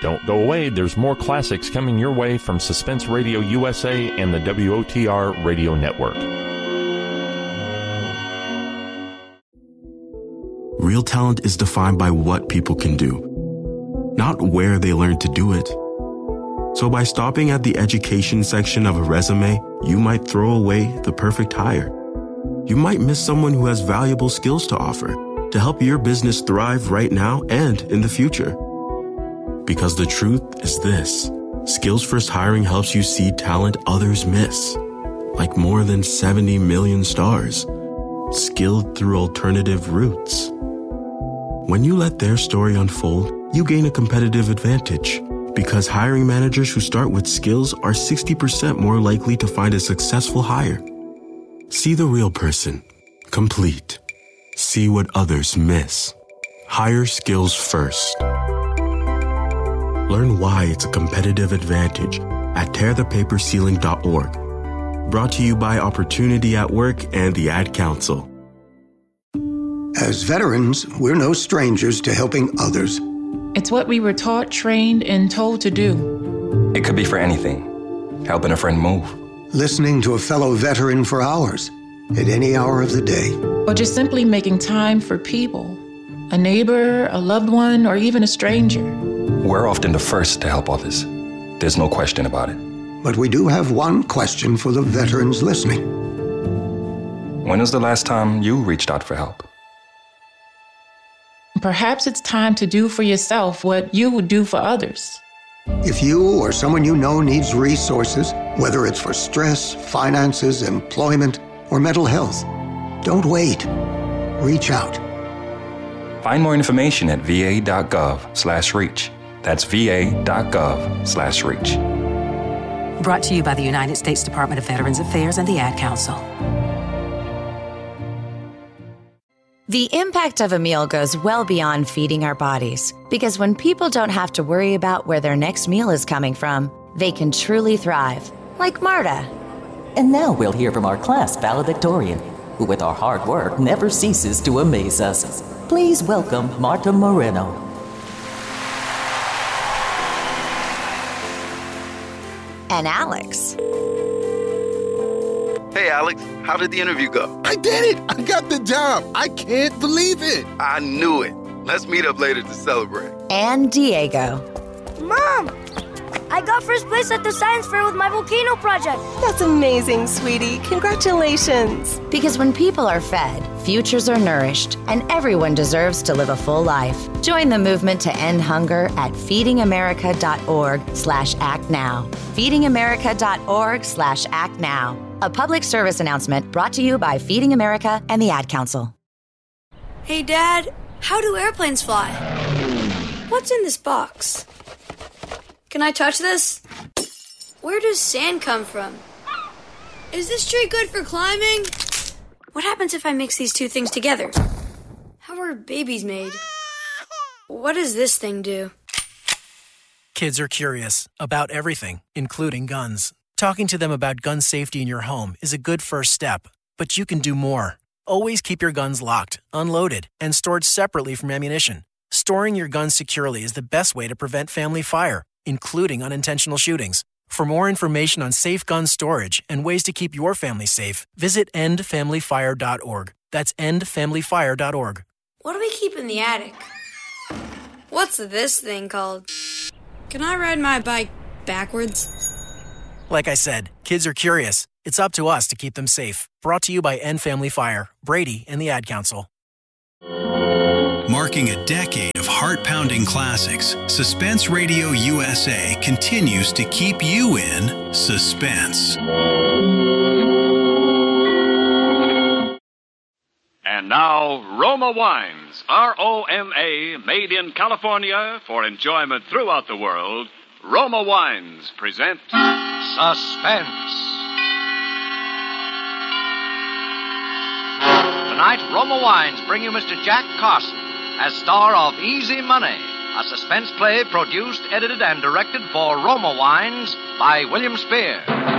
Don't go away. There's more classics coming your way from Suspense Radio USA and the WOTR Radio Network. Real talent is defined by what people can do, not where they learn to do it. So by stopping at the education section of a resume, you might throw away the perfect hire. You might miss someone who has valuable skills to offer to help your business thrive right now and in the future. Because the truth is this: Skills First Hiring helps you see talent others miss, like more than 70 million stars, skilled through alternative routes. When you let their story unfold, you gain a competitive advantage, because hiring managers who start with skills are 60% more likely to find a successful hire. See the real person, complete. See what others miss. Hire skills first. Learn why it's a competitive advantage at tearthepaperceiling.org. Brought to you by Opportunity at Work and the Ad Council. As veterans, we're no strangers to helping others. It's what we were taught, trained, and told to do. It could be for anything. Helping a friend move. Listening to a fellow veteran for hours, at any hour of the day. Or just simply making time for people. A neighbor, a loved one, or even a stranger. We're often the first to help others. There's no question about it. But we do have one question for the veterans listening. When was the last time you reached out for help? Perhaps it's time to do for yourself what you would do for others. If you or someone you know needs resources, whether it's for stress, finances, employment, or mental health, don't wait. Reach out. Find more information at va.gov/reach. That's va.gov/reach. Brought to you by the United States Department of Veterans Affairs and the Ad Council. The impact of a meal goes well beyond feeding our bodies, because when people don't have to worry about where their next meal is coming from, they can truly thrive, like Marta. And now we'll hear from our class valedictorian, who with our hard work never ceases to amaze us. Please welcome Marta Moreno. And Alex. Hey, Alex, how did the interview go? I did it! I got the job! I can't believe it! I knew it. Let's meet up later to celebrate. And Diego. Mom! I got first place at the science fair with my volcano project. That's amazing, sweetie. Congratulations. Because when people are fed, futures are nourished, and everyone deserves to live a full life. Join the movement to end hunger at feedingamerica.org/actnow. feedingamerica.org/actnow. A public service announcement brought to you by Feeding America and the Ad Council. Hey, Dad, how do airplanes fly? What's in this box? Can I touch this? Where does sand come from? Is this tree good for climbing? What happens if I mix these two things together? How are babies made? What does this thing do? Kids are curious about everything, including guns. Talking to them about gun safety in your home is a good first step, but you can do more. Always keep your guns locked, unloaded, and stored separately from ammunition. Storing your guns securely is the best way to prevent family fire, including unintentional shootings. For more information on safe gun storage and ways to keep your family safe, visit endfamilyfire.org. That's endfamilyfire.org. What do we keep in the attic? What's this thing called? Can I ride my bike backwards? Like I said, kids are curious. It's up to us to keep them safe. Brought to you by End Family Fire, Brady, and the Ad Council. Marking a decade of heart-pounding classics, Suspense Radio USA continues to keep you in suspense. And now, Roma Wines, R-O-M-A, made in California for enjoyment throughout the world. Roma Wines present Suspense. Tonight, Roma Wines bring you Mr. Jack Carson as star of Easy Money, a suspense play produced, edited, and directed for Roma Wines by William Spear.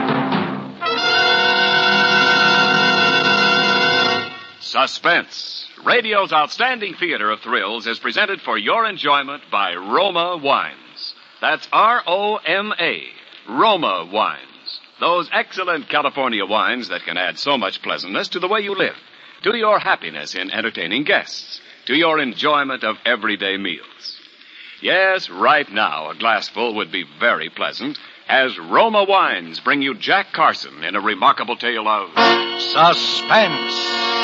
Suspense, radio's outstanding theater of thrills, is presented for your enjoyment by Roma Wines. That's R-O-M-A, Roma Wines. Those excellent California wines that can add so much pleasantness to the way you live, to your happiness in entertaining guests, to your enjoyment of everyday meals. Yes, right now, a glassful would be very pleasant as Roma Wines bring you Jack Carson in a remarkable tale of suspense.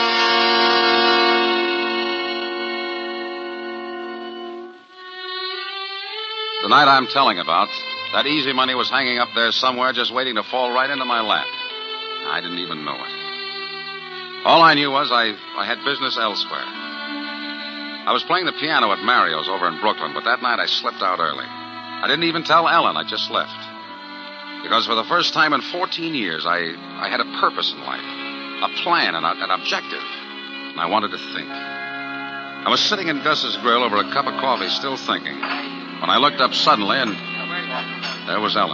The night I'm telling about, that easy money was hanging up there somewhere just waiting to fall right into my lap. I didn't even know it. All I knew was I had business elsewhere. I was playing the piano at Mario's over in Brooklyn, but that night I slipped out early. I didn't even tell Ellen. I just left. Because for the first time in 14 years, I had a purpose in life, a plan, an objective, and I wanted to think. I was sitting in Gus's grill over a cup of coffee, still thinking, when I looked up suddenly, and there was Ellen.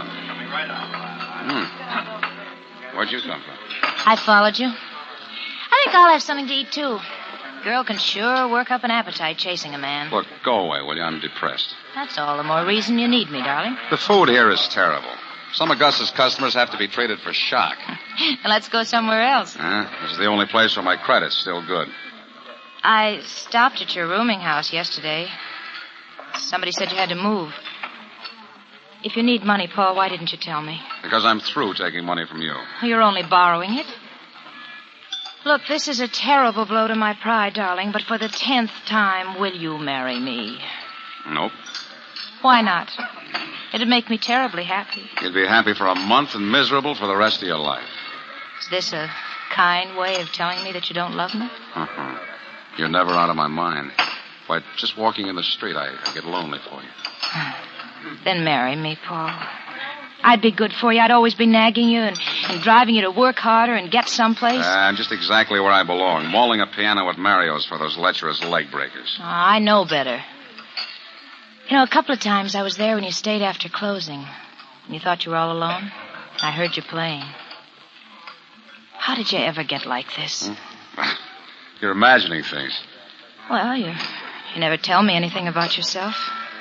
Where'd you come from? I followed you. I think I'll have something to eat, too. Girl can sure work up an appetite chasing a man. Look, go away, will you? I'm depressed. That's all the more reason you need me, darling. The food here is terrible. Some of Gus's customers have to be treated for shock. Let's go somewhere else. This is the only place where my credit's still good. I stopped at your rooming house yesterday. Somebody said you had to move. If you need money, Paul, why didn't you tell me? Because I'm through taking money from you. You're only borrowing it. Look, this is a terrible blow to my pride, darling, but for the 10th time, will you marry me? Nope. Why not? It'd make me terribly happy. You'd be happy for a month and miserable for the rest of your life. Is this a kind way of telling me that you don't love me? You're never out of my mind. Why, just walking in the street, I get lonely for you. Then marry me, Paul. I'd be good for you. I'd always be nagging you and driving you to work harder and get someplace. I'm just exactly where I belong, mauling a piano at Mario's for those lecherous leg breakers. Oh, I know better. You know, a couple of times I was there when you stayed after closing. And you thought you were all alone. I heard you playing. How did you ever get like this? You're imagining things. Well, you never tell me anything about yourself.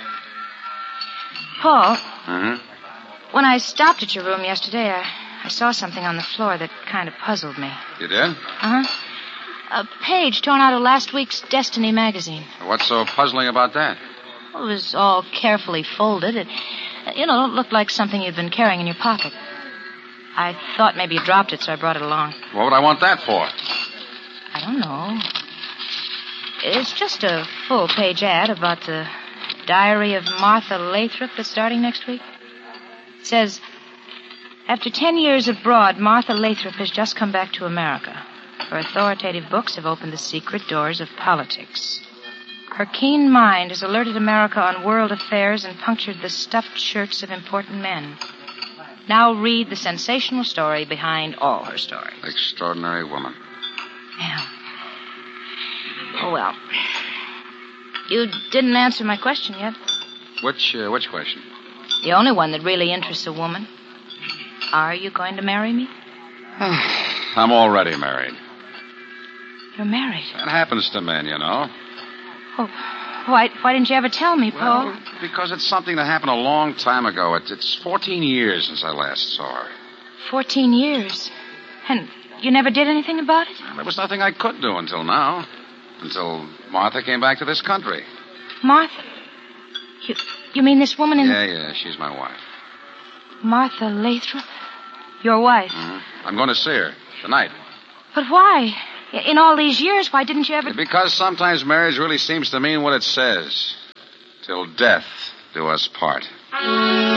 Paul. When I stopped at your room yesterday, I saw something on the floor that kind of puzzled me. You did? A page torn out of last week's Destiny magazine. What's so puzzling about that? It was all carefully folded. It looked like something you'd been carrying in your pocket. I thought maybe you dropped it, so I brought it along. What would I want that for? I don't know. It's just a full-page ad about the Diary of Martha Lathrop that's starting next week. It says, after 10 years abroad, Martha Lathrop has just come back to America. Her authoritative books have opened the secret doors of politics. Her keen mind has alerted America on world affairs and punctured the stuffed shirts of important men. Now read the sensational story behind all her stories. Extraordinary woman. Yeah. Oh, well. You didn't answer my question yet. Which question? The only one that really interests a woman. Are you going to marry me? I'm already married. You're married? That happens to men, you know. Oh, why didn't you ever tell me, Paul? Well, because it's something that happened a long time ago. It's 14 years since I last saw her. 14 years? And you never did anything about it? There was nothing I could do until now. Until Martha came back to this country. Martha? You mean this woman in... Yeah, she's my wife. Martha Lathrop? Your wife? I'm going to see her tonight. But why? In all these years, why didn't you ever... Because sometimes marriage really seems to mean what it says. Till death do us part.